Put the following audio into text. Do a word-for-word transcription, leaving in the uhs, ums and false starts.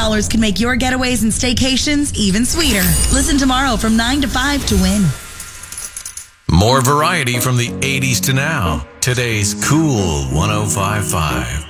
dollars can make your getaways and staycations even sweeter. Listen tomorrow from nine to five to win. More variety from the eighties to now. Today's Cool one oh five point five.